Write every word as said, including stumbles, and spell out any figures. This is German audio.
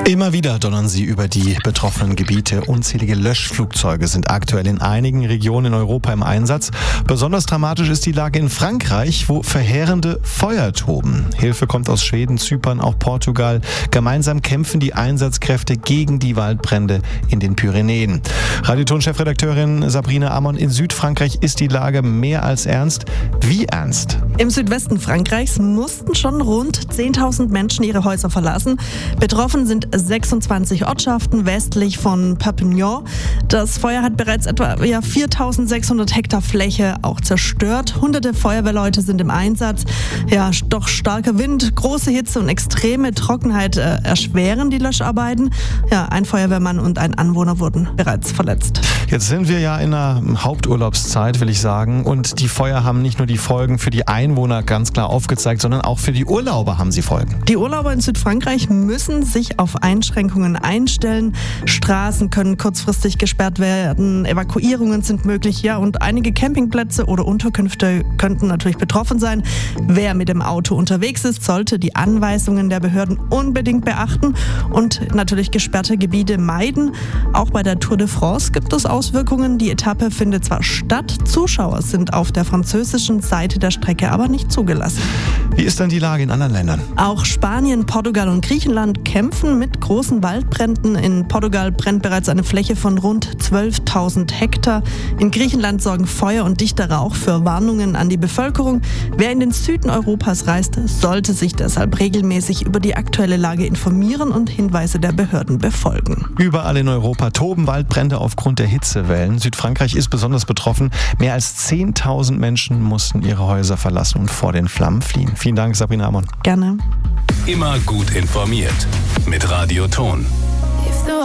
Immer wieder donnern sie über die betroffenen Gebiete. Unzählige Löschflugzeuge sind aktuell in einigen Regionen in Europa im Einsatz. Besonders dramatisch ist die Lage in Frankreich, wo verheerende Feuer toben. Hilfe kommt aus Schweden, Zypern, auch Portugal. Gemeinsam kämpfen die Einsatzkräfte gegen die Waldbrände in den Pyrenäen. Radioton-Chefredakteurin Sabrina Amon, in Südfrankreich ist die Lage mehr als ernst. Wie ernst? Im Südwesten Frankreichs mussten schon rund zehntausend Menschen ihre Häuser verlassen. Betroffen sind sechsundzwanzig Ortschaften westlich von Perpignan. Das Feuer hat bereits etwa ja, viertausendsechshundert Hektar Fläche auch zerstört. Hunderte Feuerwehrleute sind im Einsatz. Ja, doch starker Wind, große Hitze und extreme Trockenheit äh, erschweren die Löscharbeiten. Ja, ein Feuerwehrmann und ein Anwohner wurden bereits verletzt. Jetzt sind wir ja in einer Haupturlaubszeit, will ich sagen. Und die Feuer haben nicht nur die Folgen für die Einwohner ganz klar aufgezeigt, sondern auch für die Urlauber haben sie Folgen. Die Urlauber in Südfrankreich müssen sich auf Einschränkungen einstellen. Straßen können kurzfristig gesperrt werden, Evakuierungen sind möglich, ja, und einige Campingplätze oder Unterkünfte könnten natürlich betroffen sein. Wer mit dem Auto unterwegs ist, sollte die Anweisungen der Behörden unbedingt beachten und natürlich gesperrte Gebiete meiden. Auch bei der Tour de France gibt es Auswirkungen. Die Etappe findet zwar statt, Zuschauer sind auf der französischen Seite der Strecke aber nicht zugelassen. Wie ist dann die Lage in anderen Ländern? Auch Spanien, Portugal und Griechenland kämpfen mit großen Waldbränden. In Portugal brennt bereits eine Fläche von rund zwölftausend Hektar. In Griechenland sorgen Feuer und dichter Rauch für Warnungen an die Bevölkerung. Wer in den Süden Europas reist, sollte sich deshalb regelmäßig über die aktuelle Lage informieren und Hinweise der Behörden befolgen. Überall in Europa toben Waldbrände aufgrund der Hitzewellen. Südfrankreich ist besonders betroffen. Mehr als zehntausend Menschen mussten ihre Häuser verlassen und vor den Flammen fliehen. Vielen Dank, Sabrina Amon. Gerne. Immer gut informiert mit Radioton.